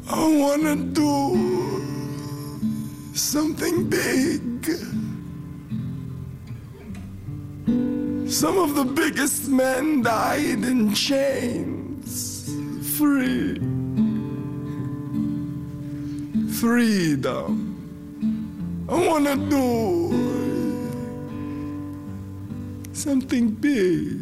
I wanna do something big. Some of the biggest men died in chains. Free. Freedom. I wanna do something big.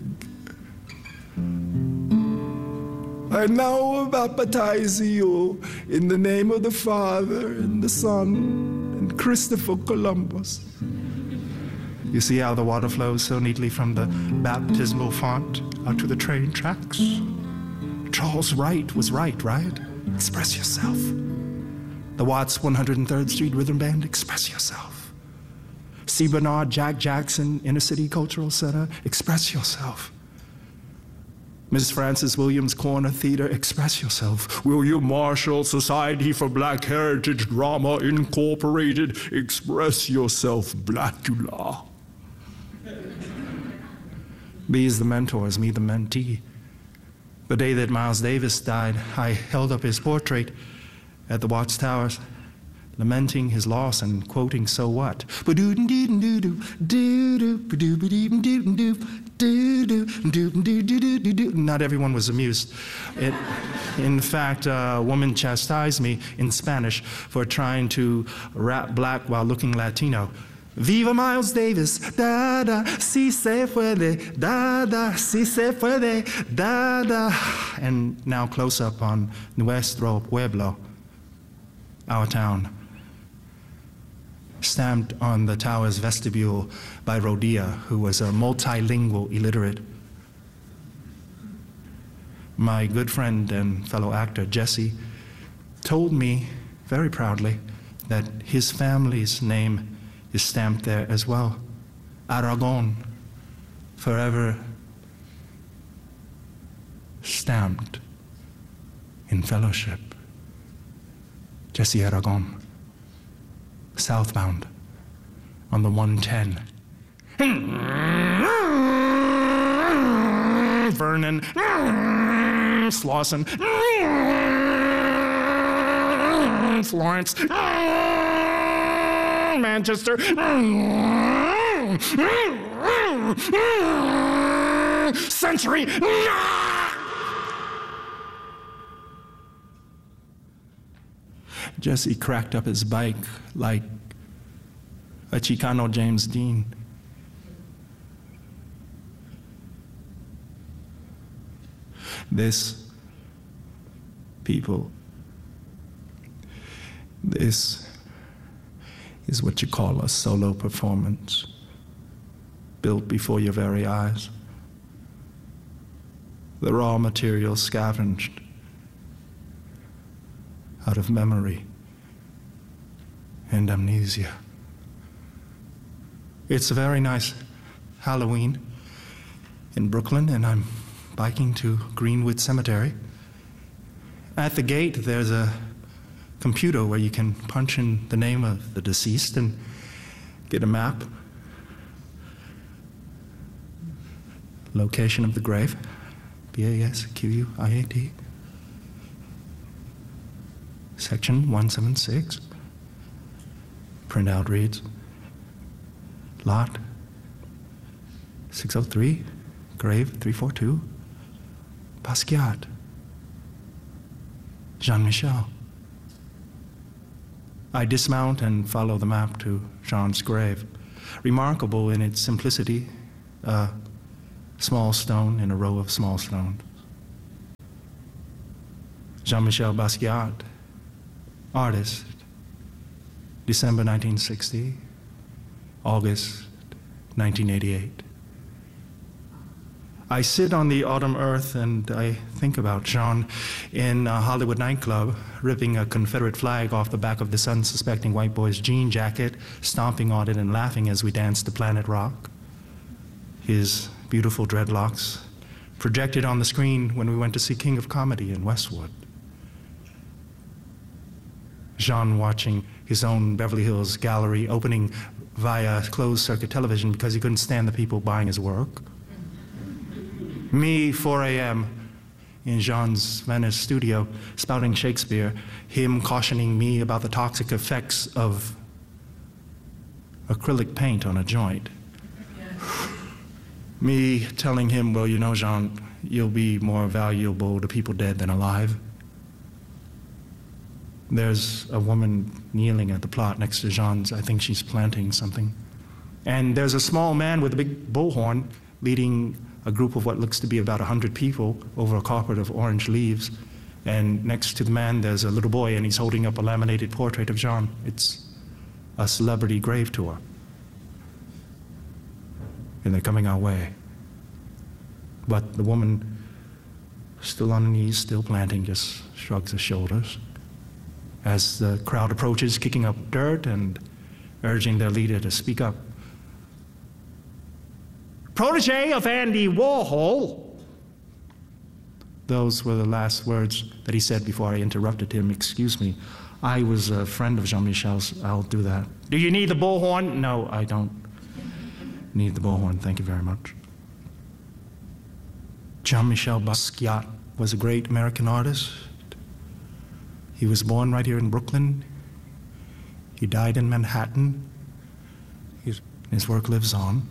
I now baptize you in the name of the Father and the Son and Christopher Columbus. You see how the water flows so neatly from the baptismal font out to the train tracks? Charles Wright was right? Express yourself. The Watts 103rd Street Rhythm Band, express yourself. C. Bernard, Jack Jackson, Inner City Cultural Center, express yourself. Mrs. Francis Williams Corner Theater, express yourself. William Marshall Society for Black Heritage Drama Incorporated, express yourself, Blackula. B is the mentors, me the mentee. The day that Miles Davis died, I held up his portrait at the Watts Towers, lamenting his loss and quoting "So what?" Not everyone was amused. In fact, a woman chastised me in Spanish for trying to rap black while looking Latino. Viva Miles Davis, da da, si se puede, da da, si se puede, da da. And now close up on Nuestro Pueblo, our town. Stamped on the tower's vestibule by Rodia, who was a multilingual illiterate. My good friend and fellow actor, Jesse, told me very proudly that his family's name is stamped there as well. Aragon, forever stamped in fellowship. Jesse Aragon, southbound on the 110. Vernon, Slauson, Florence, Manchester, Century. Jesse cracked up his bike like a Chicano James Dean. This, people, this is what you call a solo performance, built before your very eyes. The raw material scavenged out of memory and amnesia. It's a very nice Halloween in Brooklyn, and I'm biking to Greenwood Cemetery. At the gate, there's a computer where you can punch in the name of the deceased and get a map, location of the grave, BASQUIAT, section 176. Printout reads, lot 603, grave 342, Basquiat, Jean-Michel. I dismount and follow the map to Jean's grave. Remarkable in its simplicity, a small stone in a row of small stones. Jean-Michel Basquiat, artist, December 1960, August 1988. I sit on the autumn earth and I think about Jean in a Hollywood nightclub, ripping a Confederate flag off the back of this unsuspecting white boy's jean jacket, stomping on it and laughing as we dance to Planet Rock. His beautiful dreadlocks projected on the screen when we went to see King of Comedy in Westwood. Jean watching his own Beverly Hills gallery opening via closed-circuit television because he couldn't stand the people buying his work. Me, 4 a.m., in Jean's Venice studio, spouting Shakespeare, him cautioning me about the toxic effects of acrylic paint on a joint. Me telling him, well, you know, Jean, you'll be more valuable to people dead than alive. There's a woman kneeling at the plot next to Jean's. I think she's planting something. And there's a small man with a big bullhorn leading a group of what looks to be about 100 people over a carpet of orange leaves. And next to the man, there's a little boy, and he's holding up a laminated portrait of Jean. It's a celebrity grave tour. And they're coming our way. But the woman, still on her knees, still planting, just shrugs her shoulders as the crowd approaches, kicking up dirt and urging their leader to speak up. Protege of Andy Warhol. Those were the last words that he said before I interrupted him. Excuse me, I was a friend of Jean-Michel's. I'll do that. Do you need the bullhorn? No, I don't need the bullhorn. Thank you very much. Jean-Michel Basquiat was a great American artist. He was born right here in Brooklyn. He died in Manhattan. His work lives on.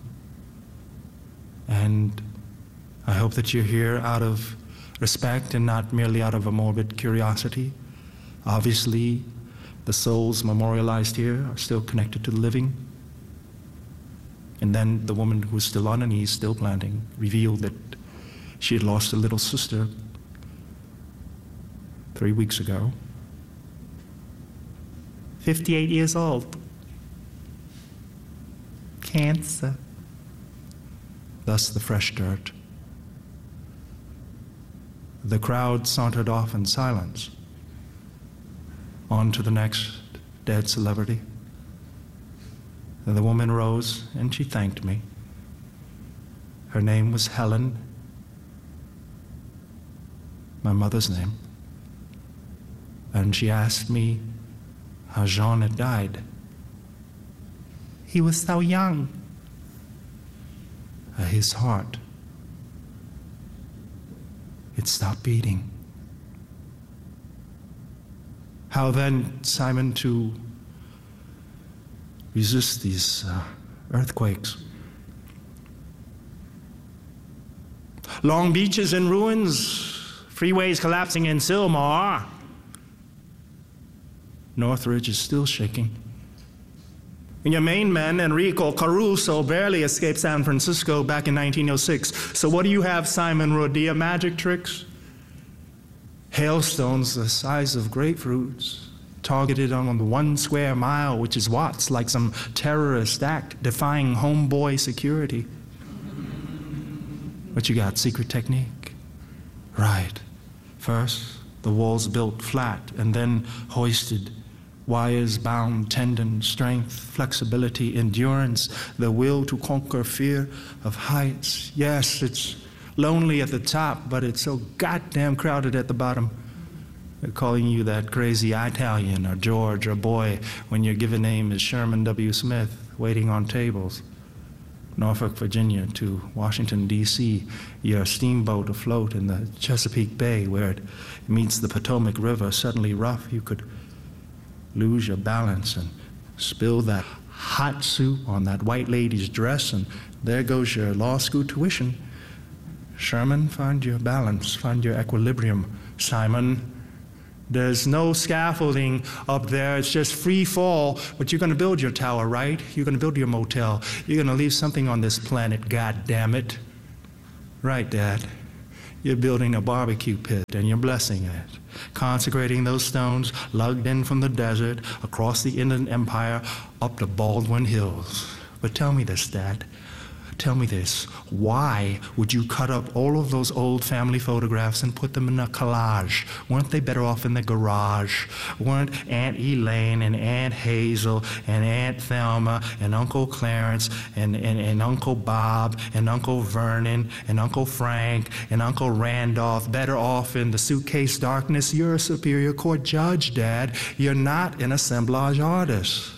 And I hope that you're here out of respect and not merely out of a morbid curiosity. Obviously, the souls memorialized here are still connected to the living. And then the woman who was still on her knees, still planting, revealed that she had lost a little sister 3 weeks ago. 58 years old. Cancer. Thus the fresh dirt. The crowd sauntered off in silence. On to the next dead celebrity. And the woman rose and she thanked me. Her name was Helen, my mother's name. And she asked me how Jean had died. He was so young. His heart, it stopped beating. How then, Simon, to resist these earthquakes? Long beaches in ruins, freeways collapsing in Sylmar. Northridge is still shaking. And your main man, Enrico Caruso, barely escaped San Francisco back in 1906. So what do you have, Simon Rodia? Magic tricks? Hailstones the size of grapefruits, targeted on the 1 square mile, which is Watts, like some terrorist act, defying homeboy security. What you got, secret technique? Right. First, the walls built flat and then hoisted. Wires bound, tendon, strength, flexibility, endurance, the will to conquer fear of heights. Yes, it's lonely at the top, but it's so goddamn crowded at the bottom. They're calling you that crazy Italian or George or boy when your given name is Sherman W. Smith, waiting on tables. Norfolk, Virginia to Washington, D.C., your steamboat afloat in the Chesapeake Bay where it meets the Potomac River, suddenly rough, you could lose your balance and spill that hot soup on that white lady's dress, and there goes your law school tuition. Sherman, find your balance, find your equilibrium. Simon, there's no scaffolding up there, it's just free fall, but you're gonna build your tower, right? You're gonna build your motel. You're gonna leave something on this planet, God damn it. Right, Dad. You're building a barbecue pit and you're blessing it, consecrating those stones lugged in from the desert across the Inland Empire up to Baldwin Hills. But tell me this, Dad. Tell me this. Why would you cut up all of those old family photographs and put them in a collage? Weren't they better off in the garage? Weren't Aunt Elaine and Aunt Hazel and Aunt Thelma and Uncle Clarence and Uncle Bob and Uncle Vernon and Uncle Frank and Uncle Randolph better off in the suitcase darkness? You're a Superior Court judge, Dad. You're not an assemblage artist.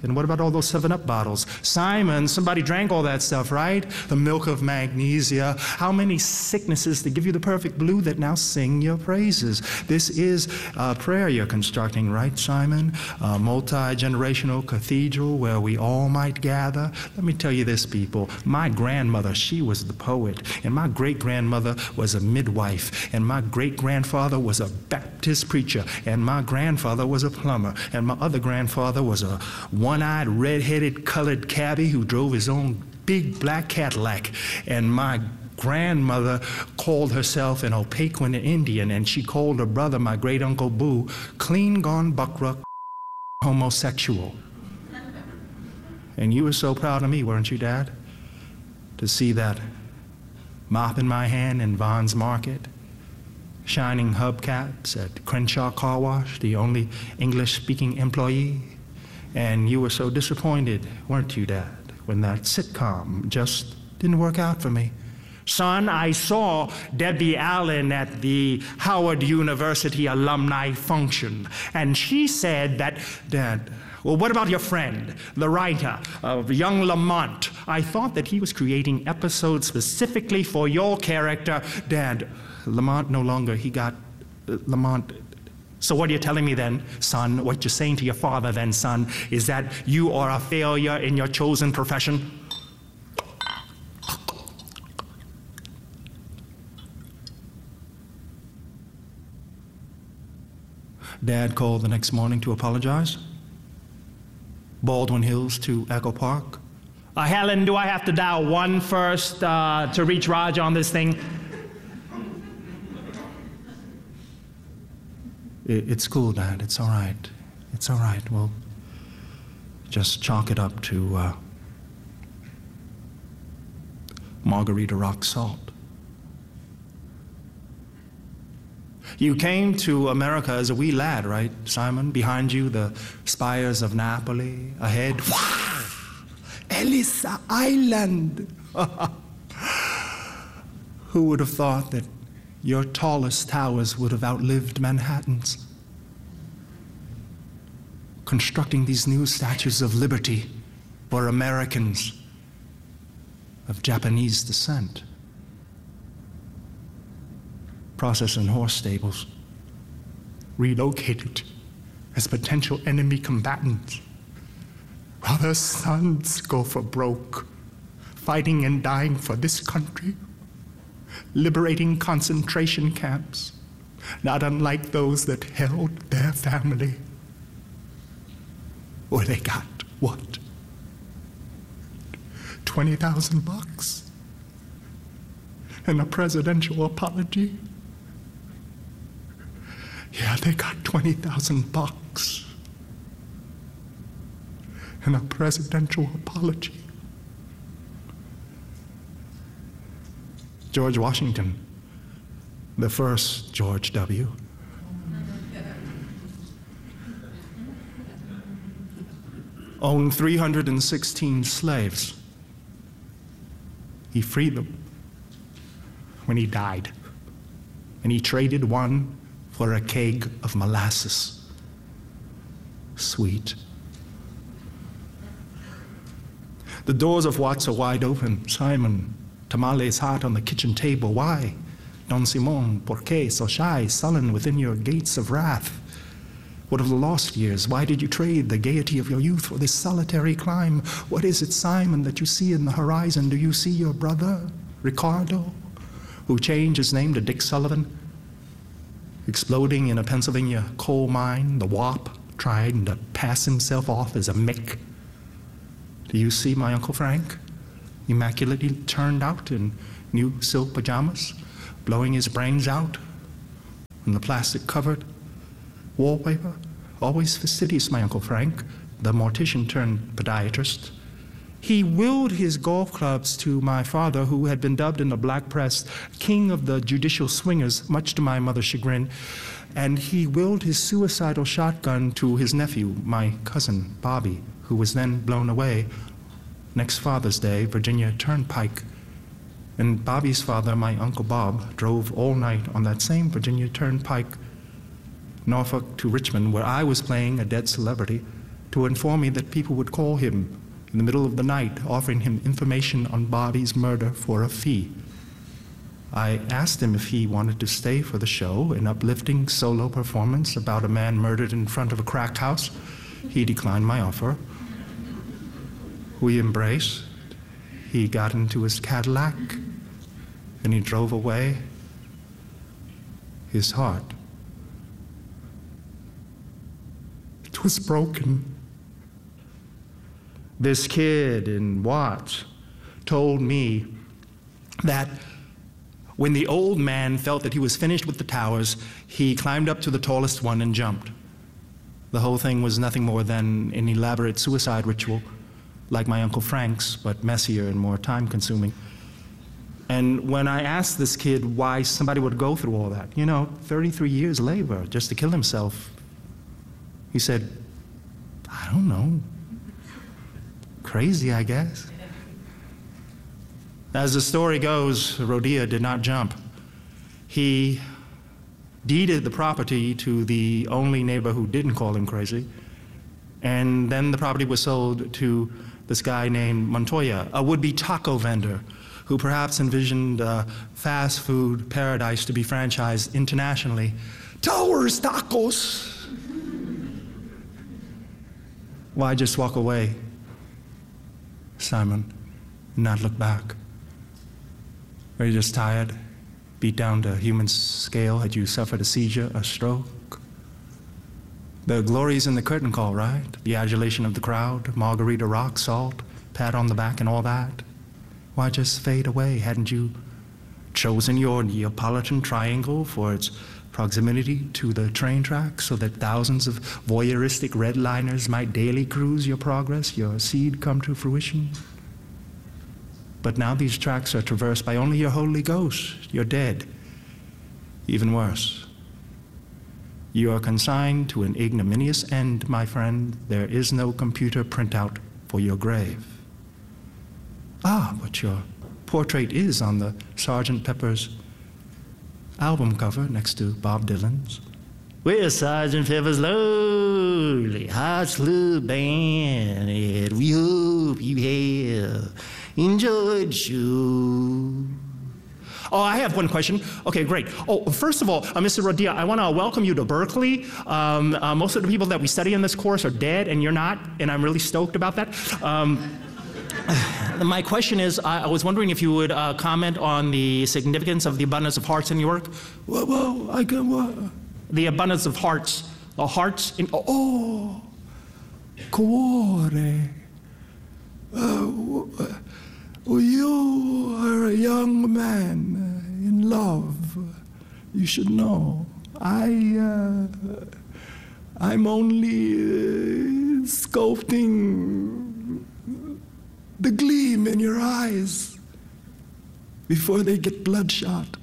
And what about all those 7-Up bottles? Simon, somebody drank all that stuff, right? The milk of magnesia. How many sicknesses to give you the perfect blue that now sing your praises? This is a prayer you're constructing, right, Simon? A multi-generational cathedral where we all might gather. Let me tell you this, people. My grandmother, she was the poet. And my great-grandmother was a midwife. And my great-grandfather was a Baptist preacher. And my grandfather was a plumber. And my other grandfather was a one-eyed, red-headed, colored cabbie who drove his own big black Cadillac. And my grandmother called herself an Opaquan Indian, and she called her brother, my great-uncle Boo, clean gone buckruck homosexual. And you were so proud of me, weren't you, Dad? To see that mop in my hand in Vaughn's Market, shining hubcaps at Crenshaw Car Wash, the only English-speaking employee. And you were so disappointed, weren't you, Dad, when that sitcom just didn't work out for me. Son, I saw Debbie Allen at the Howard University alumni function, and she said that, Dad, well, what about your friend, the writer, young Lamont? I thought that he was creating episodes specifically for your character. Dad, Lamont no longer, he got, Lamont. So what are you telling me then, son? What you're saying to your father then, son, is that you are a failure in your chosen profession? Dad called the next morning to apologize. Baldwin Hills to Echo Park. Helen, do I have to dial 1 first to reach Roger on this thing? It's cool, Dad. It's all right. It's all right. We'll just chalk it up to Margarita rock salt. You came to America as a wee lad, right, Simon? Behind you, the spires of Napoli. Ahead, Ellis Island. Who would have thought that your tallest towers would have outlived Manhattan's? Constructing these new statues of liberty for Americans of Japanese descent. Processing horse stables, relocated as potential enemy combatants, while their sons go for broke, fighting and dying for this country, liberating concentration camps, not unlike those that held their family, where they got what? $20,000 and a presidential apology. Yeah, they got $20,000 and a presidential apology. George Washington, the first George W., owned 316 slaves. He freed them when he died, and he traded one for a keg of molasses. Sweet. The doors of Watts are wide open. Simon, tamales hot on the kitchen table. Why? Don Simon, por qué so shy, sullen within your gates of wrath? What of the lost years? Why did you trade the gaiety of your youth for this solitary climb? What is it, Simon, that you see in the horizon? Do you see your brother, Ricardo, who changed his name to Dick Sullivan? Exploding in a Pennsylvania coal mine, the WAP trying to pass himself off as a Mick. Do you see my Uncle Frank, immaculately turned out in new silk pajamas, blowing his brains out on the plastic-covered wallpaper? Always fastidious, my Uncle Frank, the mortician turned podiatrist. He willed his golf clubs to my father, who had been dubbed in the black press king of the judicial swingers, much to my mother's chagrin. And he willed his suicidal shotgun to his nephew, my cousin, Bobby, who was then blown away next Father's Day, Virginia Turnpike. And Bobby's father, my Uncle Bob, drove all night on that same Virginia Turnpike, Norfolk to Richmond, where I was playing a dead celebrity to inform me that people would call him in the middle of the night, offering him information on Bobby's murder for a fee. I asked him if he wanted to stay for the show, an uplifting solo performance about a man murdered in front of a crack house. He declined my offer. We embraced. He got into his Cadillac, and he drove away. His heart, it was broken. This kid in Watts told me that when the old man felt that he was finished with the towers, he climbed up to the tallest one and jumped. The whole thing was nothing more than an elaborate suicide ritual, like my Uncle Frank's, but messier and more time-consuming. And when I asked this kid why somebody would go through all that, 33 years labor just to kill himself, he said, I don't know. Crazy, I guess. As the story goes, Rodia did not jump. He deeded the property to the only neighbor who didn't call him crazy, and then the property was sold to this guy named Montoya, a would-be taco vendor who perhaps envisioned a fast food paradise to be franchised internationally. Towers Tacos! Why just walk away, Simon, and not look back? Are you just tired, beat down to human scale? Had you suffered a seizure, a stroke? The glories in the curtain call, right? The adulation of the crowd, margarita rock, salt, pat on the back and all that. Why just fade away? Hadn't you chosen your Neapolitan triangle for its proximity to the train track so that thousands of voyeuristic redliners might daily cruise your progress, your seed come to fruition? But now these tracks are traversed by only your Holy Ghost. You're dead. Even worse. You are consigned to an ignominious end, my friend. There is no computer printout for your grave. Ah, but your portrait is on the Sgt. Pepper's album cover next to Bob Dylan's. We're Sgt. Pepper's Lonely Hearts Club Band, and we hope you have enjoyed the show. Oh, I have one question. Okay, great. Oh, first of all, Mr. Rodia, I want to welcome you to Berkeley. Most of the people that we study in this course are dead, and you're not, and I'm really stoked about that. My question is, I was wondering if you would comment on the significance of the abundance of hearts in your work. Well, I can what? The abundance of hearts. Hearts in... Oh, cuore. Well, you are a young man in love. You should know. I'm only sculpting the gleam in your eyes before they get bloodshot.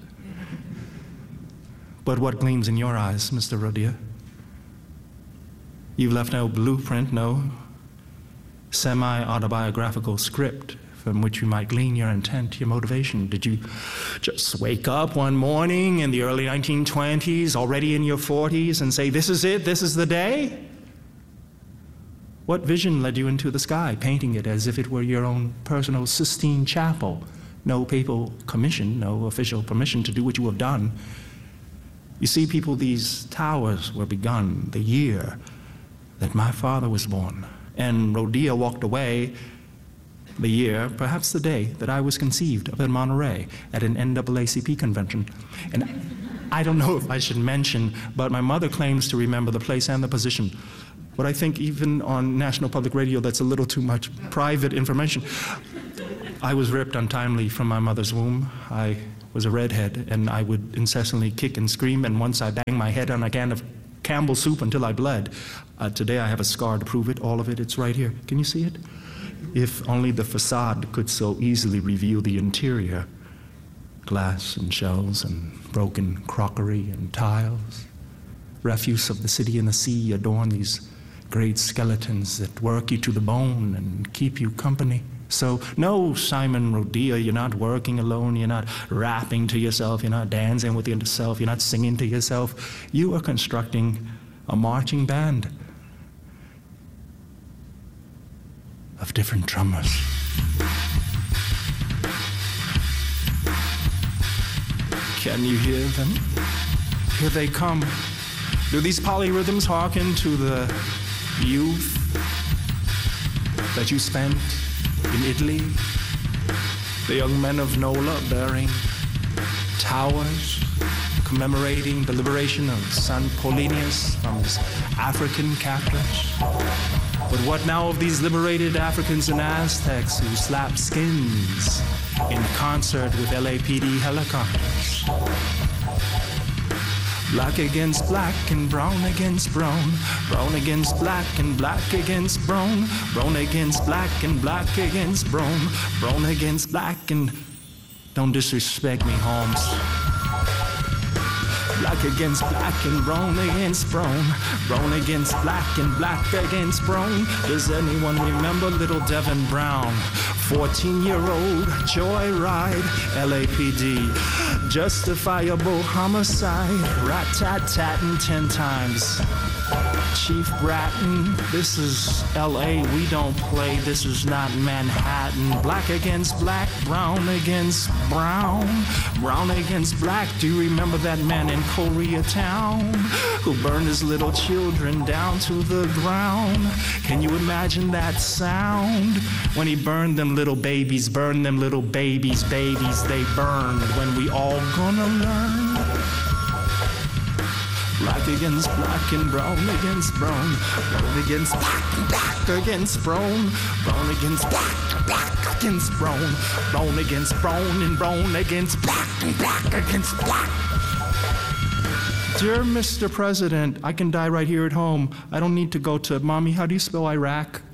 But what gleams in your eyes, Mr. Rodia? You've left no blueprint, no semi-autobiographical script from which you might glean your intent, your motivation. Did you just wake up one morning in the early 1920s, already in your 40s, and say, this is it, this is the day? What vision led you into the sky, painting it as if it were your own personal Sistine Chapel? No papal commission, no official permission to do what you have done. You see, people, these towers were begun the year that my father was born. And Rodia walked away the year, perhaps the day, that I was conceived up in Monterey at an NAACP convention. And I don't know if I should mention, but my mother claims to remember the place and the position. But I think even on National Public Radio, that's a little too much private information. I was ripped untimely from my mother's womb. I was a redhead, and I would incessantly kick and scream, and once I banged my head on a can of Campbell's soup until I bled. Today I have a scar to prove it, all of it. It's right here. Can you see it? If only the facade could so easily reveal the interior. Glass and shells and broken crockery and tiles. Refuse of the city and the sea adorn these great skeletons that work you to the bone and keep you company. So, no, Simon Rodia, you're not working alone, you're not rapping to yourself, you're not dancing with yourself, you're not singing to yourself. You are constructing a marching band. of different drummers. Can you hear them? Here they come. Do these polyrhythms hearken to the youth that you spent in Italy? The young men of Nola bearing towers commemorating the liberation of San Paulinus from his African captors. But what now of these liberated Africans and Aztecs who slap skins in concert with LAPD helicopters? Black against black and brown against brown, brown against black and black against brown, brown against black and black against brown, brown against black and... Don't disrespect me, Holmes. Black against black and brown against brown, brown against black and black against brown. Does anyone remember little Devin Brown? 14-year-old joyride, LAPD, justifiable homicide, rat-tat-tatting 10 times. Chief Bratton, this is LA, we don't play, this is not Manhattan. Black against black, brown against brown, brown against black. Do you remember that man in Koreatown who burned his little children down to the ground? Can you imagine that sound? When he burned them little babies, burned them little babies, babies they burned. When we all gonna learn? Black against black and brown against brown, brown against black and black against brown, brown against black and black against brown, brown against brown and brown against black and black against black. Dear Mr. President, I can die right here at home. I don't need to go to... Mommy, how do you spell Iraq?